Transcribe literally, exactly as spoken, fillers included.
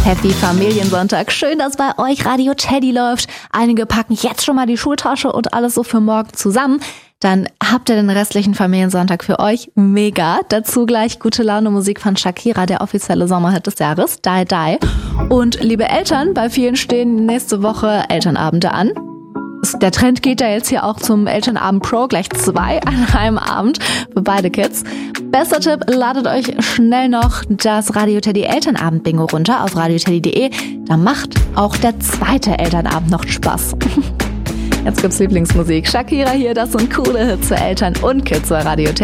Happy Familiensonntag. Schön, dass bei euch Radio Teddy läuft. Einige packen jetzt schon mal die Schultasche und alles so für morgen zusammen. Dann habt ihr den restlichen Familiensonntag für euch. Mega. Dazu gleich gute Laune Musik von Shakira, der offizielle Sommerhit des Jahres. Die, die. Und liebe Eltern, bei vielen stehen nächste Woche Elternabende an. Der Trend geht ja jetzt hier auch zum Elternabend Pro, gleich zwei an einem Abend für beide Kids. Bester Tipp, ladet euch schnell noch das Radio Teddy Elternabend Bingo runter auf radio teddy punkt de. Da macht auch der zweite Elternabend noch Spaß. Jetzt gibt's Lieblingsmusik. Shakira hier, das sind coole Hits für Eltern und Kids bei Radio Teddy.